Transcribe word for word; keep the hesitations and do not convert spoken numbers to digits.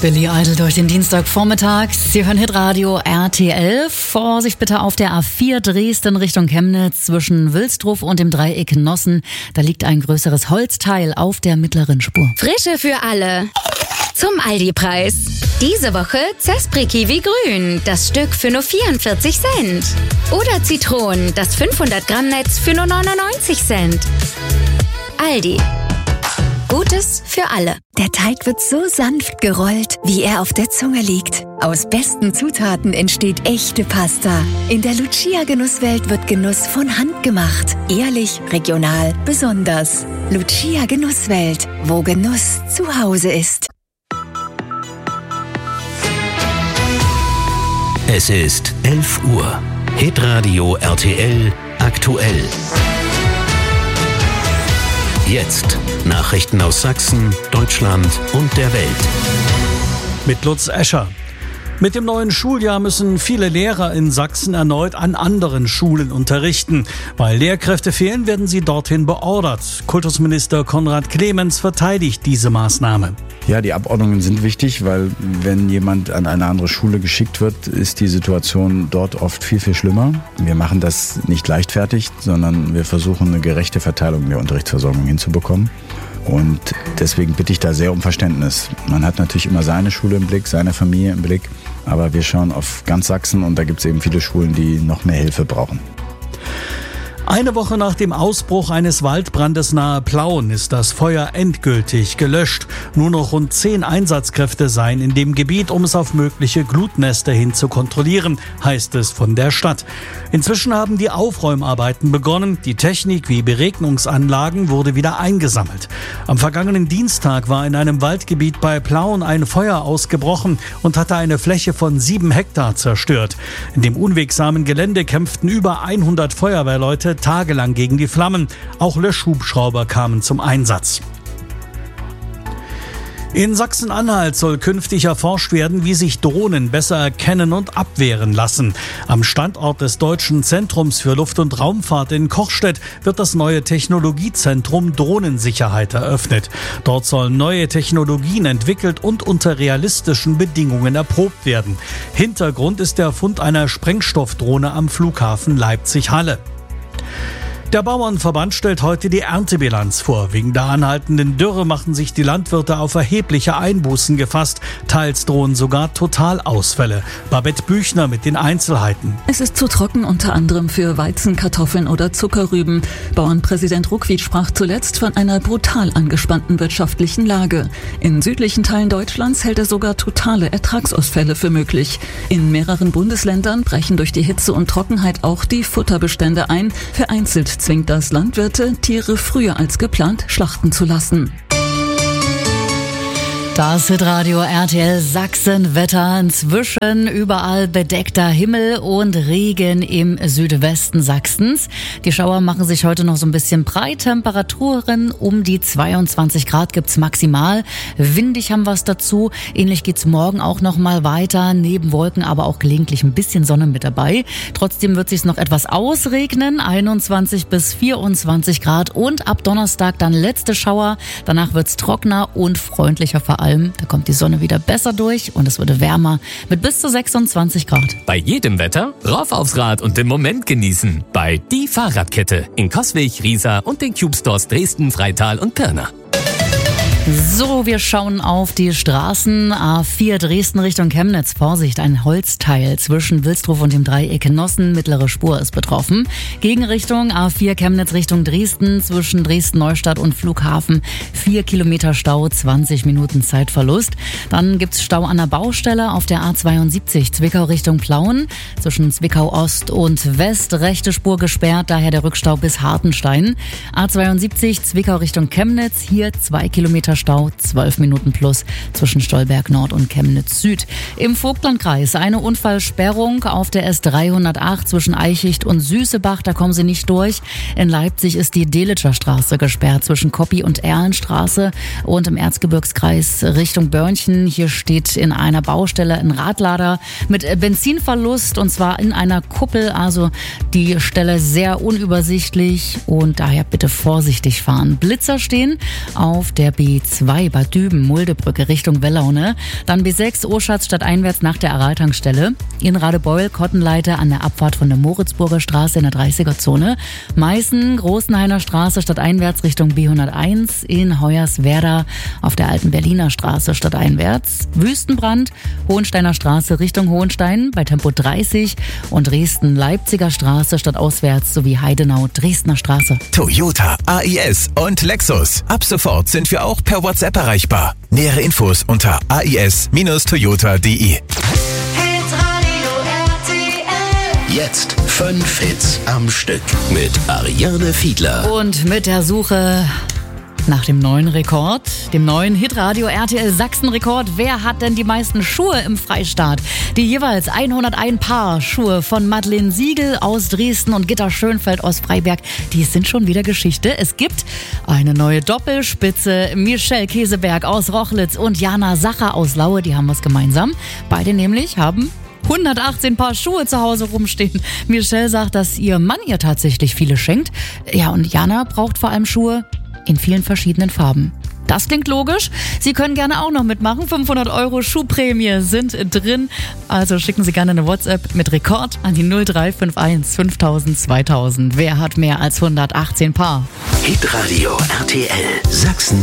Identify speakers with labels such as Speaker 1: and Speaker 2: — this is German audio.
Speaker 1: Billy Idol durch den Dienstagvormittag. Sie hören Hitradio R T L. Vorsicht bitte auf der A vier Dresden Richtung Chemnitz zwischen Wilsdruff und dem Dreieck Nossen. Da liegt ein größeres Holzteil auf der mittleren Spur.
Speaker 2: Frische für alle. Zum Aldi-Preis. Diese Woche Zespri Kiwi Grün, das Stück für nur vierundvierzig Cent. Oder Zitronen, das fünfhundert Gramm Netz für nur neunundneunzig Cent. Aldi. Gutes für alle.
Speaker 3: Der Teig wird so sanft gerollt, wie er auf der Zunge liegt. Aus besten Zutaten entsteht echte Pasta. In der Lucia Genusswelt wird Genuss von Hand gemacht. Ehrlich, regional, besonders. Lucia Genusswelt, wo Genuss zu Hause ist.
Speaker 4: Es ist elf Uhr. Hitradio R T L aktuell. Jetzt Nachrichten aus Sachsen, Deutschland und der Welt.
Speaker 5: Mit Lutz Escher. Mit dem neuen Schuljahr müssen viele Lehrer in Sachsen erneut an anderen Schulen unterrichten. Weil Lehrkräfte fehlen, werden sie dorthin beordert. Kultusminister Konrad Clemens verteidigt diese Maßnahme.
Speaker 6: Ja, die Abordnungen sind wichtig, weil wenn jemand an eine andere Schule geschickt wird, ist die Situation dort oft viel, viel schlimmer. Wir machen das nicht leichtfertig, sondern wir versuchen eine gerechte Verteilung der Unterrichtsversorgung hinzubekommen. Und deswegen bitte ich da sehr um Verständnis. Man hat natürlich immer seine Schule im Blick, seine Familie im Blick, aber wir schauen auf ganz Sachsen und da gibt es eben viele Schulen, die noch mehr Hilfe brauchen.
Speaker 5: Eine Woche nach dem Ausbruch eines Waldbrandes nahe Plauen ist das Feuer endgültig gelöscht. Nur noch rund zehn Einsatzkräfte seien in dem Gebiet, um es auf mögliche Glutnester hin zu kontrollieren, heißt es von der Stadt. Inzwischen haben die Aufräumarbeiten begonnen. Die Technik wie Beregnungsanlagen wurde wieder eingesammelt. Am vergangenen Dienstag war in einem Waldgebiet bei Plauen ein Feuer ausgebrochen und hatte eine Fläche von sieben Hektar zerstört. In dem unwegsamen Gelände kämpften über hundert Feuerwehrleute tagelang gegen die Flammen. Auch Löschhubschrauber kamen zum Einsatz. In Sachsen-Anhalt soll künftig erforscht werden, wie sich Drohnen besser erkennen und abwehren lassen. Am Standort des Deutschen Zentrums für Luft- und Raumfahrt in Kochstedt wird das neue Technologiezentrum Drohnensicherheit eröffnet. Dort sollen neue Technologien entwickelt und unter realistischen Bedingungen erprobt werden. Hintergrund ist der Fund einer Sprengstoffdrohne am Flughafen Leipzig-Halle. Der Bauernverband stellt heute die Erntebilanz vor. Wegen der anhaltenden Dürre machen sich die Landwirte auf erhebliche Einbußen gefasst. Teils drohen sogar Totalausfälle. Babette Büchner mit den Einzelheiten.
Speaker 7: Es ist zu trocken, unter anderem für Weizen, Kartoffeln oder Zuckerrüben. Bauernpräsident Ruckwied sprach zuletzt von einer brutal angespannten wirtschaftlichen Lage. In südlichen Teilen Deutschlands hält er sogar totale Ertragsausfälle für möglich. In mehreren Bundesländern brechen durch die Hitze und Trockenheit auch die Futterbestände ein. Vereinzelt zwingt das Landwirte, Tiere früher als geplant schlachten zu lassen.
Speaker 1: Das Hitradio R T L Sachsen-Wetter. Inzwischen überall bedeckter Himmel und Regen im Südwesten Sachsens. Die Schauer machen sich heute noch so ein bisschen breit. Temperaturen um die zweiundzwanzig Grad gibt's maximal. Windig haben wir es dazu. Ähnlich geht's morgen auch noch mal weiter. Neben Wolken aber auch gelegentlich ein bisschen Sonne mit dabei. Trotzdem wird sich's noch etwas ausregnen. einundzwanzig bis vierundzwanzig Grad und ab Donnerstag dann letzte Schauer. Danach wird's trockener und freundlicher vor allem. Da kommt die Sonne wieder besser durch und es würde wärmer mit bis zu sechsundzwanzig Grad.
Speaker 8: Bei jedem Wetter rauf aufs Rad und den Moment genießen. Bei Die Fahrradkette in Coswig, Riesa und den Cube Stores Dresden, Freital und Pirna.
Speaker 1: So, wir schauen auf die Straßen. A vier Dresden Richtung Chemnitz. Vorsicht, ein Holzteil zwischen Wilsdruff und dem Dreieck Nossen. Mittlere Spur ist betroffen. Gegenrichtung A vier Chemnitz Richtung Dresden zwischen Dresden-Neustadt und Flughafen. Vier Kilometer Stau, zwanzig Minuten Zeitverlust. Dann gibt's Stau an der Baustelle auf der A zweiundsiebzig Zwickau Richtung Plauen. Zwischen Zwickau Ost und West rechte Spur gesperrt, daher der Rückstau bis Hartenstein. A zweiundsiebzig Zwickau Richtung Chemnitz. Hier zwei Kilometer Stau, zwölf Minuten plus zwischen Stolberg Nord und Chemnitz Süd. Im Vogtlandkreis eine Unfallsperrung auf der S dreihundertacht zwischen Eichicht und Süßebach, da kommen sie nicht durch. In Leipzig ist die Delitscher Straße gesperrt zwischen Koppi und Erlenstraße und im Erzgebirgskreis Richtung Börnchen. Hier steht in einer Baustelle ein Radlader mit Benzinverlust und zwar in einer Kuppel, also die Stelle sehr unübersichtlich und daher bitte vorsichtig fahren. Blitzer stehen auf der B zwei Bad Düben, Muldebrücke Richtung Wellaune. Dann B sechs Oschatz stadteinwärts nach der Araltankstelle. In Radebeul Kottenleiter an der Abfahrt von der Moritzburger Straße in der dreißiger-Zone. Meißen Großenhainer Straße stadteinwärts Richtung B hunderteins. In Hoyerswerda auf der alten Berliner Straße stadteinwärts. Wüstenbrand Hohensteiner Straße Richtung Hohenstein bei Tempo dreißig. Und Dresden Leipziger Straße stadtauswärts sowie Heidenau Dresdner Straße.
Speaker 9: Toyota, A I S und Lexus. Ab sofort sind wir auch per WhatsApp erreichbar. Nähere Infos unter a i s Bindestrich toyota punkt d e.
Speaker 4: Jetzt fünf Hits am Stück mit Ariane Fiedler.
Speaker 1: Und mit der Suche nach dem neuen Rekord, dem neuen Hitradio R T L Sachsen-Rekord. Wer hat denn die meisten Schuhe im Freistaat? Die jeweils hunderteins Paar Schuhe von Madeleine Siegel aus Dresden und Gitta Schönfeld aus Freiberg, die sind schon wieder Geschichte. Es gibt eine neue Doppelspitze. Michelle Käseberg aus Rochlitz und Jana Sacher aus Laue, die haben was gemeinsam. Beide nämlich haben hundertachtzehn Paar Schuhe zu Hause rumstehen. Michelle sagt, dass ihr Mann ihr tatsächlich viele schenkt. Ja, und Jana braucht vor allem Schuhe in vielen verschiedenen Farben. Das klingt logisch. Sie können gerne auch noch mitmachen. fünfhundert Euro Schuhprämie sind drin. Also schicken Sie gerne eine WhatsApp mit Rekord an die null drei fünf eins fünftausend zweitausend. Wer hat mehr als hundertachtzehn Paar?
Speaker 4: Hitradio R T L Sachsen.